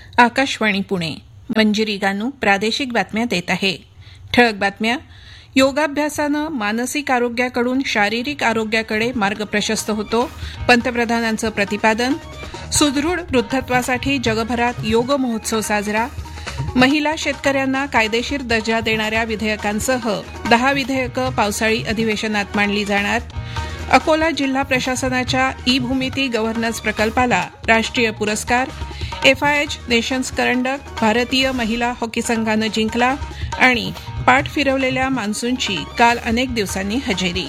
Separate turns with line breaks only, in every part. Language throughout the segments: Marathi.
आकाशवाणी पुणे. मंजिरी गानू प्रादेशिक बातम्या देत आहे. ठळक बातम्या. योगाभ्यासानं मानसिक आरोग्याकडून शारीरिक आरोग्याकडे मार्ग प्रशस्त होतो, पंतप्रधानांचं प्रतिपादन. सुदृढ वृद्धत्वासाठी जगभरात योग महोत्सव साजरा. महिला शेतकऱ्यांना कायदेशीर दर्जा देणाऱ्या विधेयकांसह 10 विधेयकं पावसाळी अधिवेशनात मांडली जाणार. अकोला जिल्हा प्रशासनाच्या ई भूमिती गव्हर्नन्स प्रकल्पाला राष्ट्रीय पुरस्कार. FIH नेशन्स करंडक भारतीय महिला हॉकी संघानं जिंकला. आणि पाठ फिरवलेल्या मान्सूनची काल अनेक दिवसांनी हजेरी.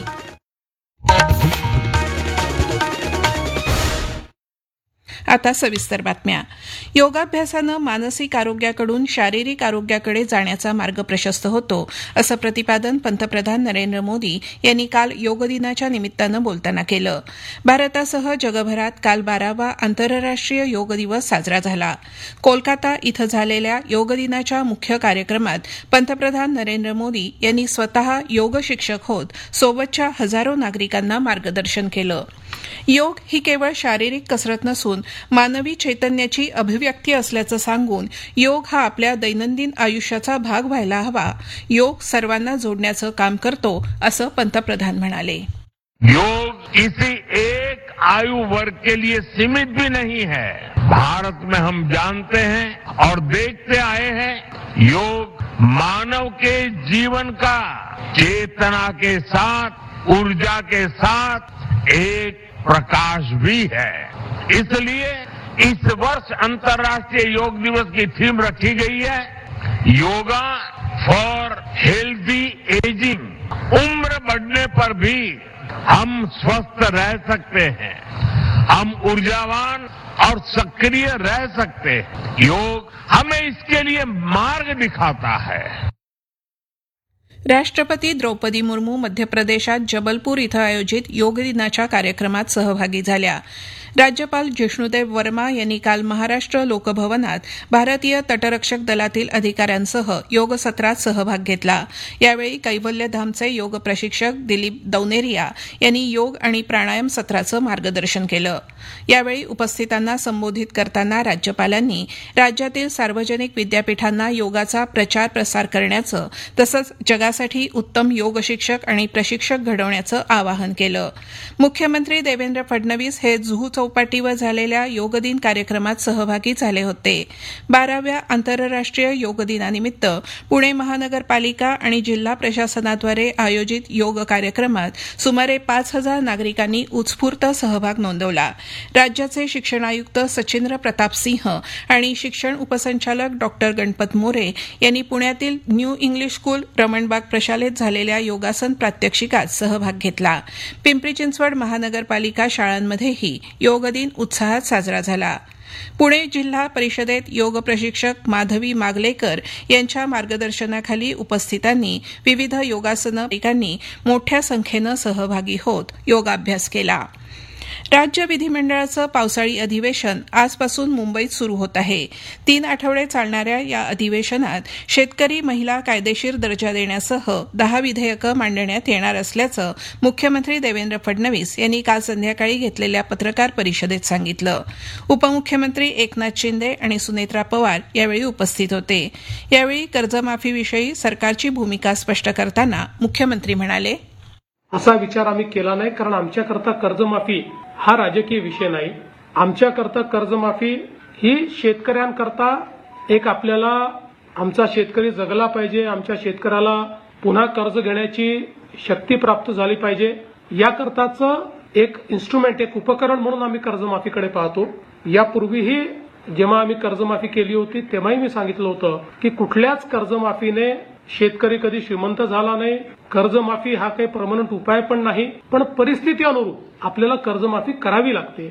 आता सविस्तर बातम्या. योगाभ्यासानं मानसिक आरोग्याकडून शारीरिक आरोग्याकडे जाण्याचा मार्ग प्रशस्त होतो, असं प्रतिपादन पंतप्रधान नरेंद्र मोदी यांनी काल योग दिनाच्या निमित्तानं बोलताना केलं. भारतासह जगभरात काल 12वा आंतरराष्ट्रीय योग दिवस साजरा झाला. कोलकाता इथं झालेल्या योग दिनाच्या मुख्य कार्यक्रमात पंतप्रधान नरेंद्र मोदी यांनी स्वतः योग शिक्षक होत सोबतच्या हजारो नागरिकांना मार्गदर्शन केलं. योग ही केवळ शारीरिक कसरत नसून मानवी चैतन्याची अभिव्यक्ती असल्याचं सांगून योग हा आपल्या दैनंदिन आयुष्याचा भाग व्हायला हवा. योग सर्वांना जोडण्याचं काम करतो, असं पंतप्रधान म्हणाले.
योग किसी एक आयु वर्ग के लिए सीमित भी नहीं है. भारत में हम जानते हैं और देखते आए हैं, योग मानव के जीवन का चेतना के साथ, ऊर्जा के साथ एक प्रकाश भी है. इसलिए इस वर्ष अंतर्राष्ट्रीय योग दिवस की थीम रखी गई है, योगा फॉर हेल्दी एजिंग. उम्र बढ़ने पर भी हम स्वस्थ रह सकते हैं, हम ऊर्जावान और सक्रिय रह सकते हैं. योग हमें इसके लिए मार्ग दिखाता है.
राष्ट्रपती द्रौपदी मुर्मू मध्य प्रदेशात जबलपूर इथं आयोजित योग दिनाच्या कार्यक्रमात सहभागी झाल्या. राज्यपाल जिष्णुदेव वर्मा यांनी काल महाराष्ट्र लोकभवनात भारतीय तटरक्षक दलातील अधिकाऱ्यांसह योग सत्रात सहभाग घेतला. यावेळी कैवल्यधामचे योग प्रशिक्षक दिलीप दौनेरिया यांनी योग आणि प्राणायाम सत्राचं मार्गदर्शन केलं. यावेळी उपस्थितांना संबोधित करताना राज्यपालांनी राज्यातील सार्वजनिक विद्यापीठांना योगाचा प्रचार प्रसार करण्याचं तसंच जगासाठी उत्तम योग शिक्षक आणि प्रशिक्षक घडवण्याचं आवाहन केलं. मुख्यमंत्री देवेंद्र फडणवीस हे जुहू चौपाटीवर झालेल्या योग दिन कार्यक्रमात सहभागी झाले होते. 12व्या आंतरराष्ट्रीय योग दिनानिमित्त पुणे महानगरपालिका आणि जिल्हा प्रशासनाद्वारे आयोजित योग कार्यक्रमात सुमारे 5,000 नागरिकांनी उत्स्फूर्त सहभाग नोंदवला. राज्याचे शिक्षण आयुक्त सचिंद्र प्रताप सिंह आणि शिक्षण उपसंचालक डॉक्टर गणपत मोरे यांनी पुण्यातील न्यू इंग्लिश स्कूल रमणबाग प्रशालेत झालेल्या योगासन प्रात्यक्षिकात सहभाग घेतला. पिंपरी चिंचवड महानगरपालिका शाळांमध्येही योग दिन उत्साहात साजरा झाला. पुणे जिल्हा परिषदेत योग प्रशिक्षक माधवी मागलेकर यांच्या मार्गदर्शनाखाली उपस्थितांनी विविध योगासनांनी मोठ्या संख्येनं सहभागी होत योगाभ्यास केला. राज्य विधिमंडळाचं पावसाळी अधिवेशन आजपासून मुंबईत सुरू होत आहे. 3 आठवडे चालणाऱ्या या अधिवेशनात शेतकरी महिला कायदेशीर दर्जा देण्यासह 10 विधेयकं मांडण्यात येणार असल्याचं मुख्यमंत्री देवेंद्र फडणवीस यांनी काल संध्याकाळी घेतलेल्या पत्रकार परिषदेत सांगितलं. उपमुख्यमंत्री एकनाथ शिंदे आणि सुनेत्रा पवार यावेळी उपस्थित होते. यावेळी कर्जमाफीविषयी सरकारची भूमिका स्पष्ट करताना मुख्यमंत्री म्हणाले,
असा विचार आम्ही केला नाही, कारण आमच्याकरता कर्जमाफी हा राजकीय विषय नाही. आमच्याकरता कर्जमाफी ही शेतकऱ्यांकरता एक आपल्याला आमचा शेतकरी जगला पाहिजे, आमच्या शेतकऱ्याला पुन्हा कर्ज घेण्याची शक्ती प्राप्त झाली पाहिजे, याकरताचं एक इन्स्ट्रुमेंट, एक उपकरण म्हणून आम्ही कर्जमाफीकडे पाहतो. यापूर्वीही जेव्हा आम्ही कर्जमाफी केली होती तेव्हाही मी सांगितलं होतं की कुठल्याच कर्जमाफीने शेतकरी कधी श्रीमंत झाला नाही. कर्जमाफी हा काही परमनंट उपाय पण नाही, पण परिस्थिती अनुरूप आपल्याला कर्जमाफी करावी लागते.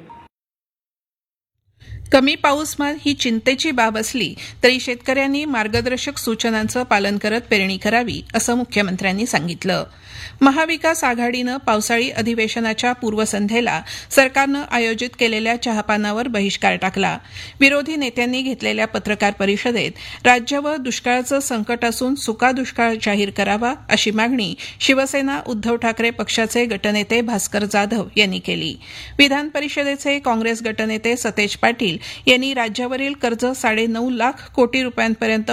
कमी पाऊसमान ही चिंतेची बाब असली तरी शेतकऱ्यांनी मार्गदर्शक सूचनांचं पालन करत पेरणी करावी, असं मुख्यमंत्र्यांनी सांगितलं. महाविकास आघाडीनं पावसाळी अधिवेशनाच्या पूर्वसंध्येला सरकारनं आयोजित केलेल्या चहापानावर बहिष्कार टाकला. विरोधी नेत्यांनी घेतलेल्या पत्रकार परिषदेत राज्यावर दुष्काळाचं संकट असून सुका दुष्काळ जाहीर करावा अशी मागणी शिवसेना उद्धव ठाकरे पक्षाचे गटनेते भास्कर जाधव यांनी केली. विधान परिषदेचे काँग्रेस गटनेते सतेज पाटील यांनी राज्यावरील कर्ज 9.5 लाख कोटी रुपयांपर्यंत